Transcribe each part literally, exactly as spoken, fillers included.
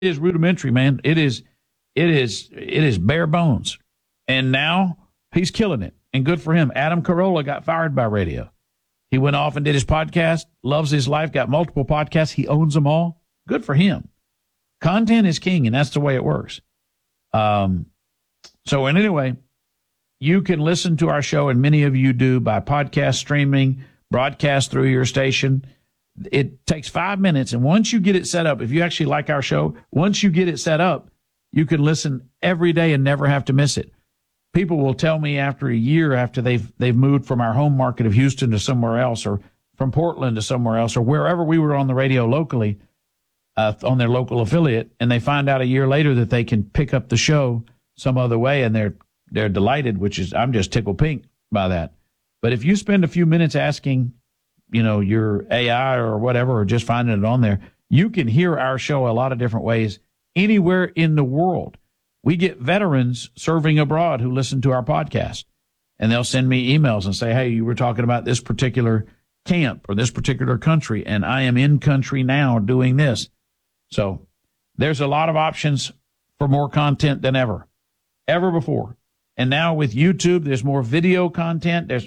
is rudimentary, man. It is, it is, it is bare bones. And now he's killing it, and good for him. Adam Carolla got fired by radio. He went off and did his podcast, loves his life, got multiple podcasts. He owns them all. Good for him. Content is king, and that's the way it works. Um, so and anyway, you can listen to our show, and many of you do, by podcast streaming, broadcast through your station. It takes five minutes, and once you get it set up, if you actually like our show, once you get it set up, you can listen every day and never have to miss it. People will tell me after a year, after they've they've moved from our home market of Houston to somewhere else, or from Portland to somewhere else, or wherever we were on the radio locally, uh, on their local affiliate, and they find out a year later that they can pick up the show some other way, and they're they're delighted, which is, I'm just tickled pink by that. But if you spend a few minutes asking, you know, your A I or whatever, or just finding it on there, you can hear our show a lot of different ways anywhere in the world. We get veterans serving abroad who listen to our podcast, and they'll send me emails and say, hey, you were talking about this particular camp or this particular country, and I am in country now doing this. So there's a lot of options for more content than ever, ever before. And now with YouTube, there's more video content. There's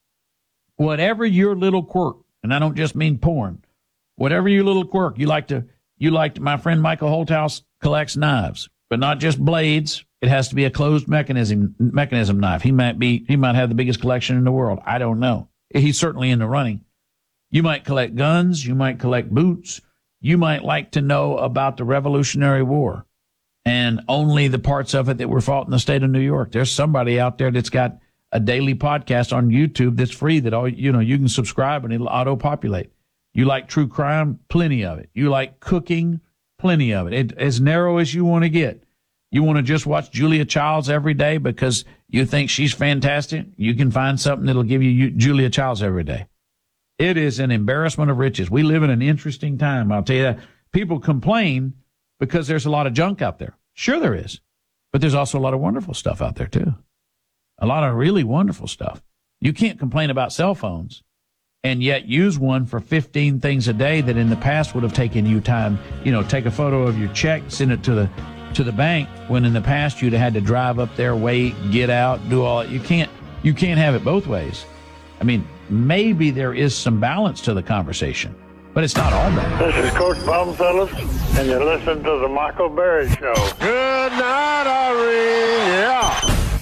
whatever your little quirk, and I don't just mean porn, whatever your little quirk. You like to, you like to, my friend Michael Holthouse collects knives, but not just blades. It has to be a closed mechanism, mechanism knife. He might be, he might have the biggest collection in the world. I don't know. He's certainly in the running. You might collect guns. You might collect boots. You might like to know about the Revolutionary War and only the parts of it that were fought in the state of New York. There's somebody out there that's got a daily podcast on YouTube that's free that all, you know, you can subscribe and it'll auto-populate. You like true crime? Plenty of it. You like cooking? Plenty of it. it. As narrow as you want to get. You want to just watch Julia Childs every day because you think she's fantastic? You can find something that'll give you Julia Childs every day. It is an embarrassment of riches. We live in an interesting time. I'll tell you that. People complain because there's a lot of junk out there. Sure there is. But there's also a lot of wonderful stuff out there too. A lot of really wonderful stuff. You can't complain about cell phones and yet use one for fifteen things a day that in the past would have taken you time. You know, take a photo of your check, send it to the to the bank, when in the past you'd have had to drive up there, wait, get out, do all that. You can't, you can't have it both ways. I mean, maybe there is some balance to the conversation, but it's not all bad. This is Coach Bob Phillips, and you're listening to the Michael Berry Show. Good night, Irene. Yeah.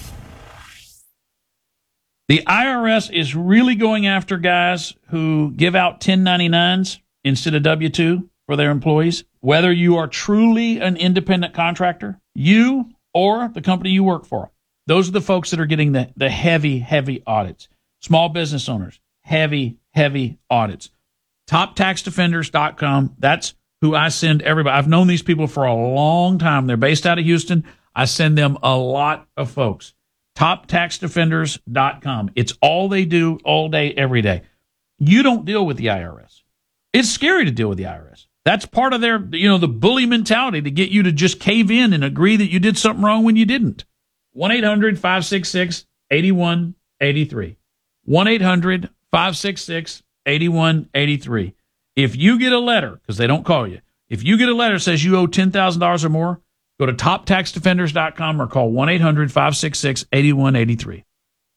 The I R S is really going after guys who give out ten ninety-nines instead of W two for their employees. Whether you are truly an independent contractor, you or the company you work for, those are the folks that are getting the, the heavy, heavy audits. Small business owners, heavy, heavy audits. top tax defenders dot com. That's who I send everybody. I've known these people for a long time. They're based out of Houston. I send them a lot of folks. top tax defenders dot com. It's all they do all day, every day. You don't deal with the I R S. It's scary to deal with the I R S. That's part of their, you know, the bully mentality to get you to just cave in and agree that you did something wrong when you didn't. one eight hundred five six six eight one eight three. one eight hundred five six six eight one eight three. If you get a letter, because they don't call you, if you get a letter that says you owe ten thousand dollars or more, go to top tax defenders dot com or call one eight hundred five six six eight one eight three.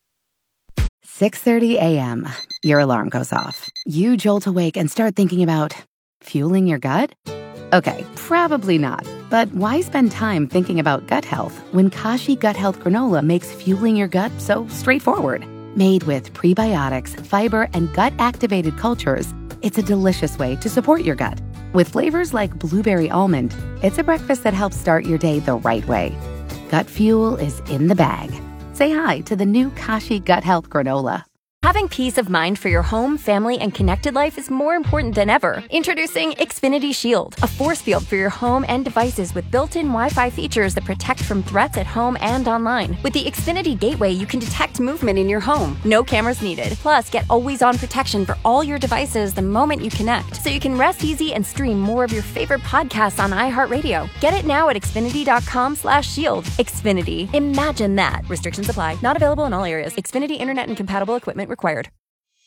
six thirty a.m. Your alarm goes off. You jolt awake and start thinking about fueling your gut? Okay, probably not. But why spend time thinking about gut health when Kashi Gut Health Granola makes fueling your gut so straightforward? Made with prebiotics, fiber, and gut-activated cultures, it's a delicious way to support your gut. With flavors like blueberry almond, it's a breakfast that helps start your day the right way. Gut fuel is in the bag. Say hi to the new Kashi Gut Health Granola. Having peace of mind for your home, family, and connected life is more important than ever. Introducing Xfinity Shield, a force field for your home and devices with built-in Wi-Fi features that protect from threats at home and online. With the Xfinity Gateway, you can detect movement in your home. No cameras needed. Plus, get always-on protection for all your devices the moment you connect, so you can rest easy and stream more of your favorite podcasts on iHeartRadio. Get it now at Xfinity dot com slash shield. Xfinity. Imagine that. Restrictions apply. Not available in all areas. Xfinity Internet and compatible equipment required.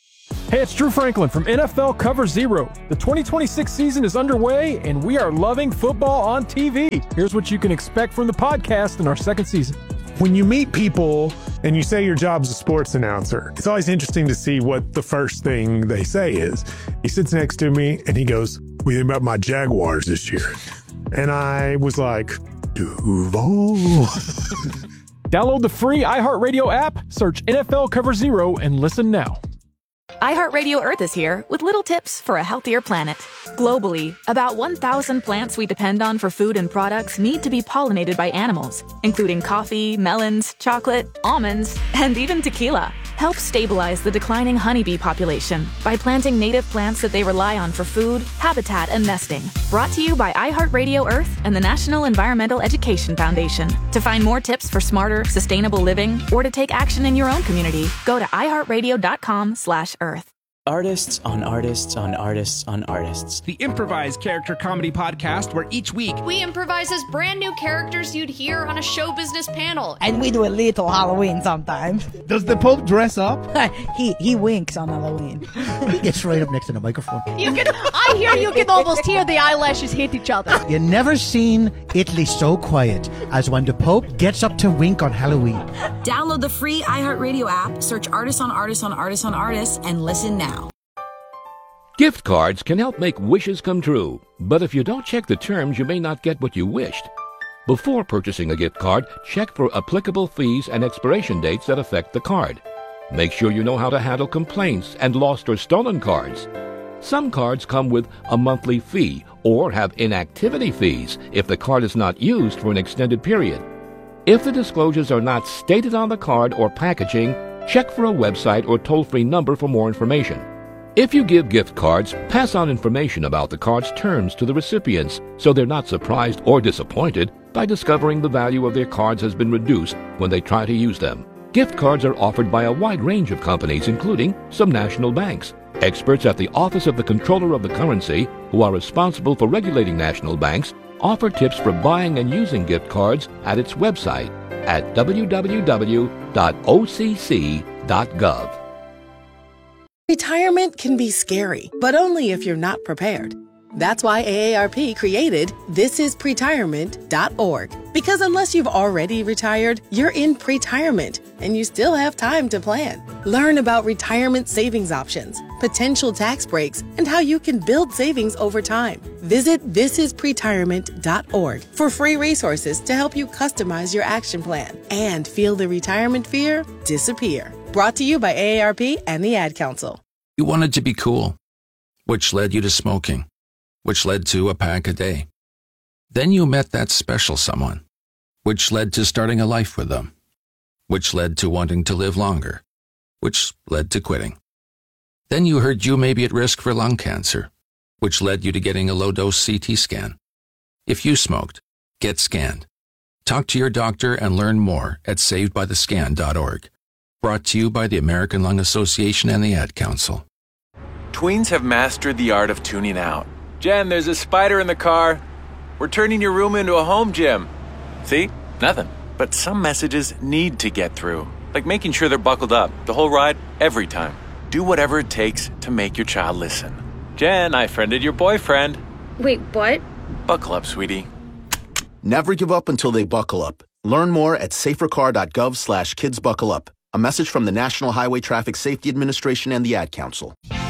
Hey, it's Drew Franklin from N F L Cover Zero. The twenty twenty-six season is underway, and we are loving football on T V. Here's what you can expect from the podcast in our second season. When you meet people and you say your job's a sports announcer, it's always interesting to see what the first thing they say is. He sits next to me and he goes, "What do you think about my Jaguars this year?" And I was like, Duval. Download the free iHeartRadio app, search N F L Cover Zero, and listen now. iHeartRadio Earth is here with little tips for a healthier planet. Globally, about one thousand plants we depend on for food and products need to be pollinated by animals, including coffee, melons, chocolate, almonds, and even tequila. Help stabilize the declining honeybee population by planting native plants that they rely on for food, habitat, and nesting. Brought to you by iHeartRadio Earth and the National Environmental Education Foundation. To find more tips for smarter, sustainable living, or to take action in your own community, go to iHeartRadio.com slash Earth. Artists on artists on artists on artists. The improvised character comedy podcast where each week we improvise as brand new characters you'd hear on a show business panel. And we do a little Halloween sometimes. Does the Pope dress up? he he winks on Halloween. He gets right up next to the microphone. You can, I hear you can almost hear the eyelashes hit each other. You never seen Italy so quiet as when the Pope gets up to wink on Halloween. Download the free iHeartRadio app, search Artists on Artists on Artists on Artists, and listen now. Gift cards can help make wishes come true, but if you don't check the terms, you may not get what you wished. Before purchasing a gift card, check for applicable fees and expiration dates that affect the card. Make sure you know how to handle complaints and lost or stolen cards. Some cards come with a monthly fee or have inactivity fees if the card is not used for an extended period. If the disclosures are not stated on the card or packaging, check for a website or toll-free number for more information. If you give gift cards, pass on information about the card's terms to the recipients so they're not surprised or disappointed by discovering the value of their cards has been reduced when they try to use them. Gift cards are offered by a wide range of companies, including some national banks. Experts at the Office of the Comptroller of the Currency, who are responsible for regulating national banks, offer tips for buying and using gift cards at its website at w w w dot o c c dot gov. Retirement can be scary, but only if you're not prepared. That's why A A R P created this is pretirement dot org. Because unless you've already retired, you're in pretirement, and you still have time to plan. Learn about retirement savings options, potential tax breaks, and how you can build savings over time. Visit this is pretirement dot org for free resources to help you customize your action plan and feel the retirement fear disappear. Brought to you by A A R P and the Ad Council. You wanted to be cool, which led you to smoking, which led to a pack a day. Then you met that special someone, which led to starting a life with them, which led to wanting to live longer, which led to quitting. Then you heard you may be at risk for lung cancer, which led you to getting a low-dose C T scan. If you smoked, get scanned. Talk to your doctor and learn more at saved by the scan dot org. Brought to you by the American Lung Association and the Ad Council. Tweens have mastered the art of tuning out. Jen, there's a spider in the car. We're turning your room into a home gym. See? Nothing. But some messages need to get through. Like making sure they're buckled up the whole ride, every time. Do whatever it takes to make your child listen. Jen, I friended your boyfriend. Wait, what? Buckle up, sweetie. Never give up until they buckle up. Learn more at safercar dot gov slash kids buckle up. A message from the National Highway Traffic Safety Administration and the Ad Council.